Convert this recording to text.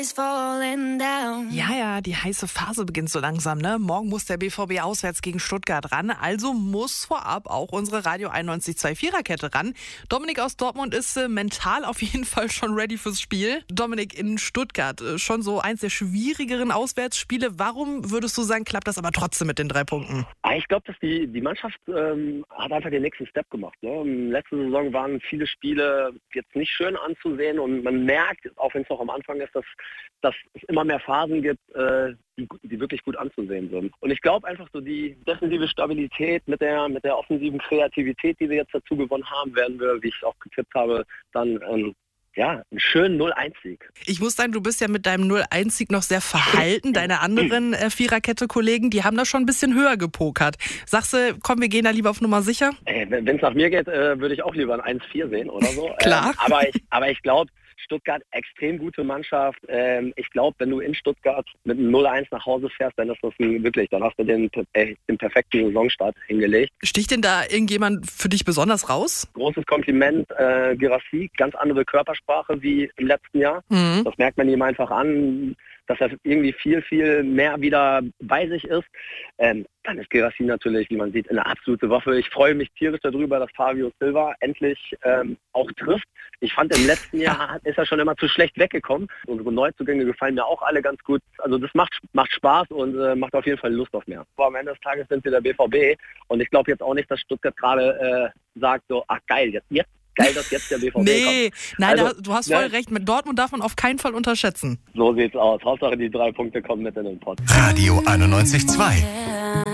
Ja, die heiße Phase beginnt so langsam, ne? Morgen muss der BVB auswärts gegen Stuttgart ran, also muss vorab auch unsere Radio 91.2 Viererkette ran. Dominik aus Dortmund ist mental auf jeden Fall schon ready fürs Spiel. Dominik, in Stuttgart, schon so eins der schwierigeren Auswärtsspiele. Warum würdest du sagen, klappt das aber trotzdem mit den 3 Punkten? Ich glaube, dass die Mannschaft hat einfach den nächsten Step gemacht. Ne? Letzte Saison waren viele Spiele jetzt nicht schön anzusehen und man merkt, auch wenn es noch am Anfang ist, dass es immer mehr Phasen gibt, die wirklich gut anzusehen sind. Und ich glaube einfach so die defensive Stabilität mit der offensiven Kreativität, die wir jetzt dazu gewonnen haben, werden wir, wie ich auch getippt habe, dann einen schönen 0-1-Sieg. Ich muss sagen, du bist ja mit deinem 0-1-Sieg noch sehr verhalten. Deine anderen Viererkette-Kollegen, die haben da schon ein bisschen höher gepokert. Sagst du, komm, wir gehen da lieber auf Nummer sicher? Wenn es nach mir geht, würde ich auch lieber ein 1-4 sehen oder so. Klar. Aber ich glaube, Stuttgart, extrem gute Mannschaft. Ich glaube, wenn du in Stuttgart mit einem 0-1 nach Hause fährst, dann ist das dann hast du den perfekten Saisonstart hingelegt. Sticht denn da irgendjemand für dich besonders raus? Großes Kompliment, Guirassy, ganz andere Körpersprache wie im letzten Jahr. Mhm. Das merkt man ihm einfach an, dass er irgendwie viel, viel mehr wieder bei sich ist. Dann ist Guirassy natürlich, wie man sieht, eine absolute Waffe. Ich freue mich tierisch darüber, dass Fabio Silva endlich auch trifft. Ich fand, im letzten Jahr ist er schon immer zu schlecht weggekommen. Unsere Neuzugänge gefallen mir auch alle ganz gut. Also das macht Spaß und macht auf jeden Fall Lust auf mehr. Aber am Ende des Tages sind wir der BVB und ich glaube jetzt auch nicht, dass Stuttgart gerade sagt so, ach geil, jetzt geil, dass jetzt der BVB kommt. Nein, also, du hast voll recht. Mit Dortmund darf man auf keinen Fall unterschätzen. So sieht's aus. Hauptsache die 3 Punkte kommen mit in den Pott. Radio 91.2